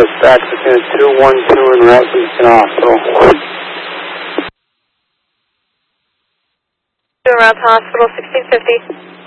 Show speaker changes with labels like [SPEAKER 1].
[SPEAKER 1] dispatch between 212 and Route Eastern Hospital.
[SPEAKER 2] Route Hospital 1650.